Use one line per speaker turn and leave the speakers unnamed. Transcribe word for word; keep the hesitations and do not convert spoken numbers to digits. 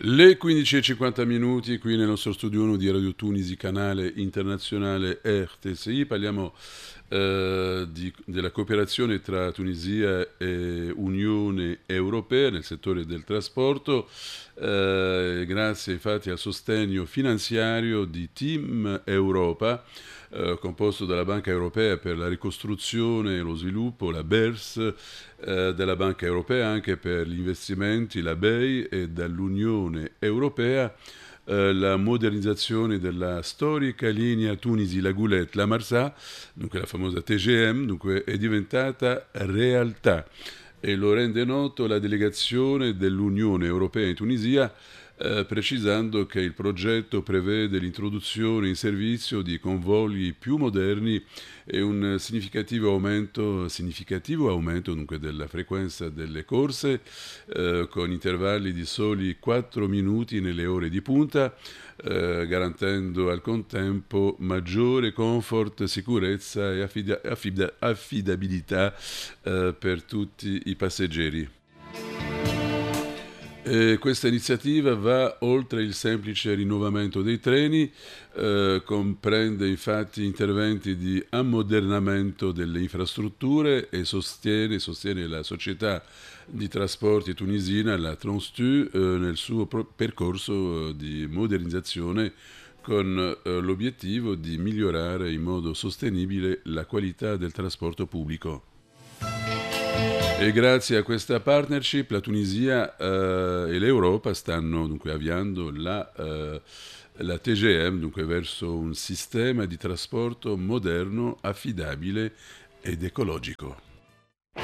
Le quindici e cinquanta minuti qui nel nostro studio uno di Radio Tunisi, canale internazionale R T S I. Parliamo eh, di- della cooperazione tra Tunisia e Unione Europea nel settore del trasporto, eh, grazie infatti al sostegno finanziario di Team Europa, eh, composto dalla Banca Europea per la ricostruzione e lo sviluppo, la B E R S, eh, della Banca Europea anche per gli investimenti, la B E I, e dall'Unione Europea eh, la modernizzazione della storica linea Tunisi-La Goulette-La Marsa, dunque la famosa T G M, dunque è diventata realtà e lo rende noto la delegazione dell'Unione Europea in Tunisia, eh, precisando che il progetto prevede l'introduzione in servizio di convogli più moderni e un significativo aumento, significativo aumento dunque della frequenza delle corse, eh, con intervalli di soli quattro minuti nelle ore di punta, eh, garantendo al contempo maggiore comfort, sicurezza e affida- affida- affidabilità eh, per tutti i passeggeri. Eh, questa iniziativa va oltre il semplice rinnovamento dei treni, eh, comprende infatti interventi di ammodernamento delle infrastrutture e sostiene, sostiene la società di trasporti tunisina, la Transtu, eh, nel suo pro- percorso eh, di modernizzazione con eh, l'obiettivo di migliorare in modo sostenibile la qualità del trasporto pubblico. E grazie a questa partnership la Tunisia eh, e l'Europa stanno dunque avviando la, eh, la T G M, dunque verso un sistema di trasporto moderno, affidabile ed ecologico.